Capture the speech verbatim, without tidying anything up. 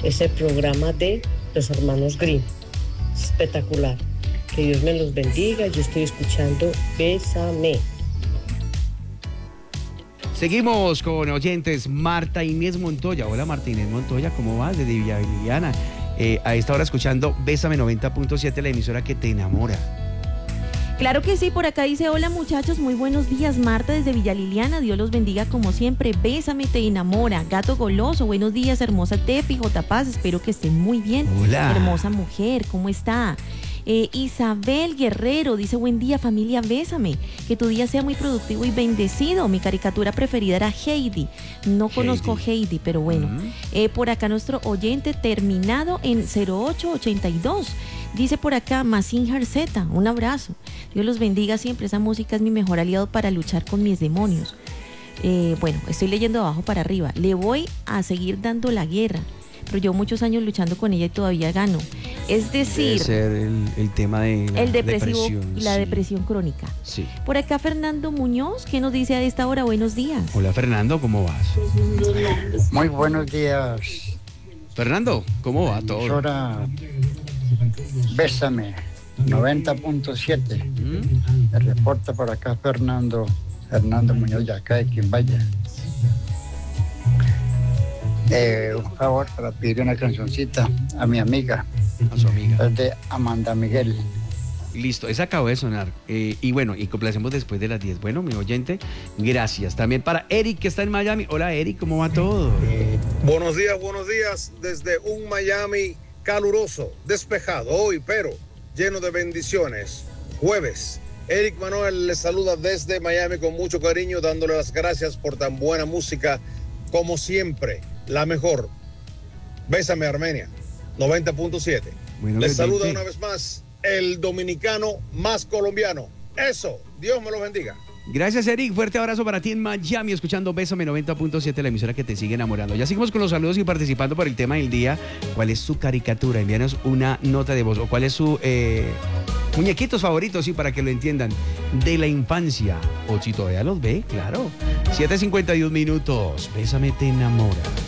ese programa de los hermanos Grimm. Espectacular. Que Dios me los bendiga. Yo estoy escuchando Bésame. Seguimos con oyentes. Marta Inés Montoya. Hola Marta Inés Montoya, ¿cómo vas? Desde Villa Liliana. Eh, a esta hora escuchando Bésame noventa punto siete, la emisora que te enamora. Claro que sí, por acá dice, hola muchachos, muy buenos días, Marta desde Villa Liliana, Dios los bendiga como siempre, Bésame te enamora, Gato Goloso, buenos días, hermosa Tefi, J Paz, espero que estén muy bien. Hola. Hermosa mujer, ¿cómo está? Eh, Isabel Guerrero dice, buen día familia, bésame, que tu día sea muy productivo y bendecido. Mi caricatura preferida era Heidi, no Heidi. conozco Heidi, pero bueno. Uh-huh. eh, por acá nuestro oyente terminado en cero ocho ochenta y dos, dice por acá Mazinger Z, un abrazo. Dios los bendiga siempre, esa música es mi mejor aliado para luchar con mis demonios. Eh, bueno, estoy leyendo de abajo para arriba, le voy a seguir dando la guerra, pero llevo muchos años luchando con ella y todavía gano. Es decir, debe ser el, el tema de la el depresivo, depresión. la sí. depresión crónica. Sí. Por acá Fernando Muñoz, ¿qué nos dice a esta hora? Buenos días. Hola Fernando, ¿cómo vas? Muy buenos días. Fernando, ¿cómo va todo? Emisora Bésame noventa punto siete. ¿Mm? Me reporta por acá Fernando Fernando Muñoz de acá de Quimbaya. Eh, un favor para pedir una cancioncita a mi amiga, A su amiga. es de Amanda Miguel. Listo, esa acabó de sonar. Eh, y bueno, y complacemos después de las diez. Bueno, mi oyente, gracias. También para Eric, que está en Miami. Hola Eric, ¿cómo va todo? Buenos días, buenos días desde un Miami caluroso, despejado hoy, pero lleno de bendiciones. Jueves. Eric Manuel les saluda desde Miami con mucho cariño, dándole las gracias por tan buena música como siempre. La mejor. Bésame Armenia, noventa punto siete. Bueno, les oyente. saluda una vez más el dominicano más colombiano. Eso, Dios me lo bendiga. Gracias, Eric. Fuerte abrazo para ti en Miami, escuchando Bésame noventa punto siete, la emisora que te sigue enamorando. Ya seguimos con los saludos y participando por el tema del día. ¿Cuál es su caricatura? Envíanos una nota de voz. ¿O cuál es su eh, muñequitos favoritos? Sí, para que lo entiendan. De la infancia. O si todavía los ve, claro. siete cincuenta y un minutos. Bésame te enamora.